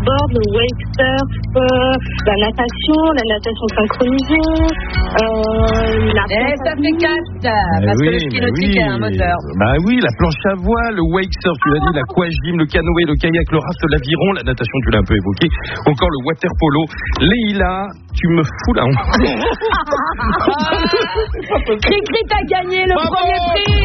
paddleboard, le wake surf, la natation synchronisée, la planche ça fait 4, parce que le ski nautique a un moteur. Bah oui, la planche à voile, le wake surf, tu l'as dit, l'aquagym, le canoë, le kayak, le raft, l'aviron, la natation, tu l'as un peu évoqué, encore le water polo. Leïla, tu me fous la honte. Cricri, t'as gagné le premier prix.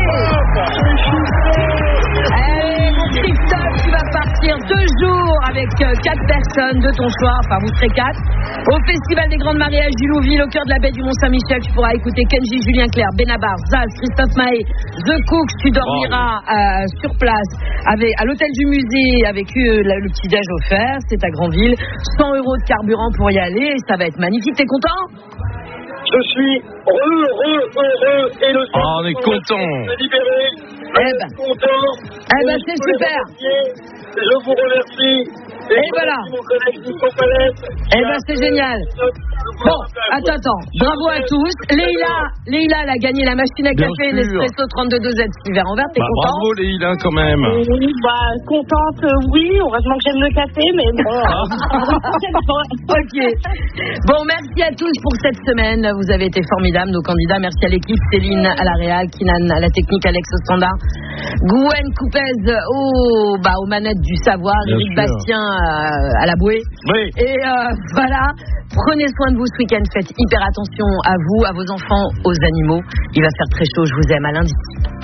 Allez, mon Christophe, tu vas partir 2 jours avec 4 personnes de ton choix, enfin vous serez 4, au Festival des Grandes Mariages du Louville, au cœur de la baie du Mont-Saint-Michel. Tu pourras écouter Kenji, Julien Clerc, Benabar, Zaz, Christophe Maé, The Cooks. Tu dormiras sur place à l'hôtel du musée avec le petit-déj offert. C'est à Granville, 100 € de carburant pour y aller. Ça va être magnifique, t'es content? Je suis heureux et le on est content. Libéré. Content. C'est super. Je vous remercie. Et voilà. C'est génial. Bon, attends. Bravo à tous. Leïla, elle a gagné la machine à café Nespresso 32-2Z verre en verre. T'es content? Bravo Leïla quand même. Oui, contente, oui. Heureusement que j'aime le café, mais bon. Ok. Bon, merci à tous pour cette semaine. Vous avez été formidables, nos candidats. Merci à l'équipe, Céline à la réal, Kinan à la technique, Alex au standard, Gwen Coupez aux manettes du savoir, Éric Bastien à la bouée. Oui. Et voilà. Prenez soin de vous ce week-end. Faites hyper attention à vous, à vos enfants, aux animaux. Il va faire très chaud. Je vous aime. À lundi.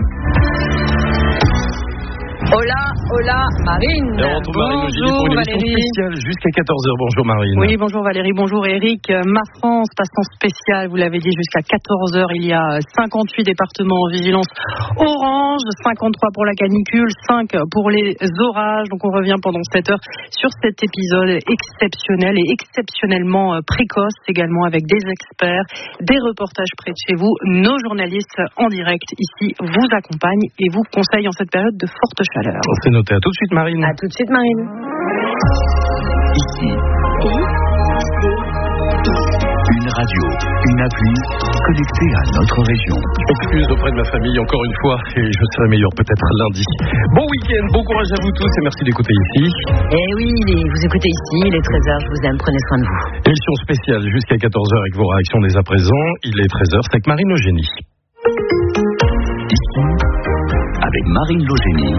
Hola, Marine. Et on retrouve Marine Logini pour une émission spéciale jusqu'à 14h. Bonjour Marine. Oui, bonjour Valérie, bonjour Eric. Ma France passe en spécial, vous l'avez dit, jusqu'à 14h. Il y a 58 départements en vigilance orange, 53 pour la canicule, 5 pour les orages. Donc on revient pendant 7 heures sur cet épisode exceptionnel et exceptionnellement précoce, également avec des experts, des reportages près de chez vous. Nos journalistes en direct ici vous accompagnent et vous conseillent en cette période de forte chaleur. C'est noté. À tout de suite, Marine. À tout de suite, Marine. Ici. Une radio, une appli connectée à notre région. Excuse auprès de ma famille encore une fois et je serai meilleur peut-être lundi. Bon week-end, bon courage à vous tous et merci d'écouter ici. Et oui, vous écoutez ici, il est 13h, je vous aime, prenez soin de vous. Émission spéciale jusqu'à 14h avec vos réactions dès à présent. Il est 13h, c'est avec Marine Logini. Ici, avec Marine Logini.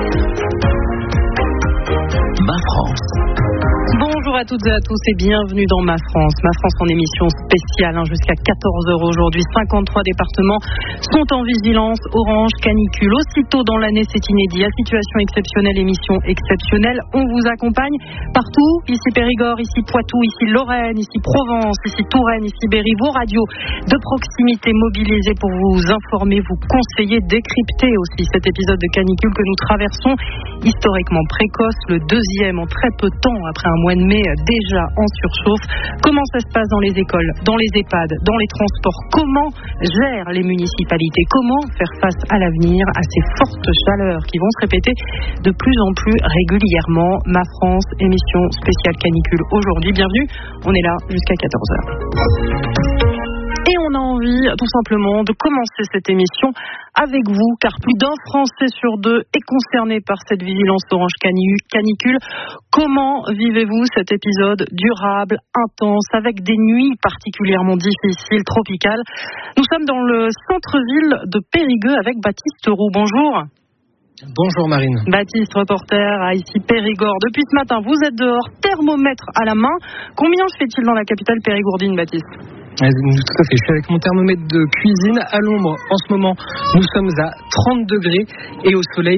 Ma France. Bonjour à toutes et à tous et bienvenue dans Ma France. Ma France en émission spéciale jusqu'à 14h aujourd'hui. 53 départements sont en vigilance orange canicule. Aussitôt dans l'année, c'est inédit. À situation exceptionnelle, émission exceptionnelle. On vous accompagne partout. Ici Périgord, ici Poitou, ici Lorraine, ici Provence, ici Touraine, ici Berry. Vos radios de proximité mobilisées pour vous informer, vous conseiller, décrypter aussi cet épisode de canicule que nous traversons. Historiquement précoce, le deuxième en très peu de temps après un mois de mai déjà en surchauffe. Comment ça se passe dans les écoles, dans les EHPAD, dans les transports? Comment gèrent les municipalités? Comment faire face à l'avenir, à ces fortes chaleurs qui vont se répéter de plus en plus régulièrement? Ma France, émission spéciale canicule aujourd'hui. Bienvenue, on est là jusqu'à 14h. Et on a envie tout simplement de commencer cette émission avec vous, car plus d'un Français sur 2 est concerné par cette vigilance orange canicule. Comment vivez-vous cet épisode durable, intense, avec des nuits particulièrement difficiles, tropicales? Nous sommes dans le centre-ville de Périgueux avec Baptiste Roux. Bonjour. Bonjour Marine. Baptiste, reporter à ici Périgord. Depuis ce matin, vous êtes dehors, thermomètre à la main. Combien fait-il dans la capitale périgourdine, Baptiste? Tout à fait, je suis avec mon thermomètre de cuisine à l'ombre. En ce moment, nous sommes à 30 degrés et au soleil,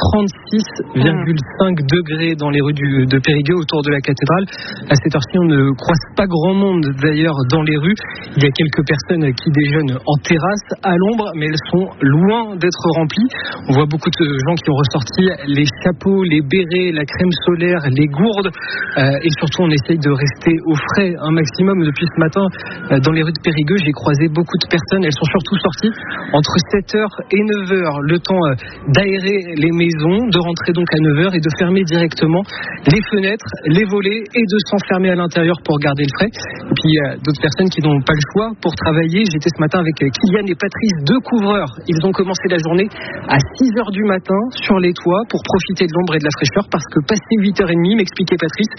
36,5 degrés dans les rues de Périgueux autour de la cathédrale. À cette heure-ci, on ne croise pas grand monde d'ailleurs dans les rues. Il y a quelques personnes qui déjeunent en terrasse à l'ombre, mais elles sont loin d'être remplies. On voit beaucoup de gens qui ont ressorti les chapeaux, les bérets, la crème solaire, les gourdes. Et surtout, on essaye de rester au frais un maximum. Depuis ce matin, dans les rues de Périgueux, j'ai croisé beaucoup de personnes. Elles sont surtout sorties entre 7h et 9h. Le temps d'aérer les maisons, de rentrer donc à 9h et de fermer directement les fenêtres, les volets et de s'enfermer à l'intérieur pour garder le frais. Et puis, il y a d'autres personnes qui n'ont pas le choix pour travailler. J'étais ce matin avec Kylian et Patrice, 2 couvreurs. Ils ont commencé la journée à 6h du matin sur les toits pour profiter de l'ombre et de la fraîcheur parce que passé 8h30, m'expliquait Patrice,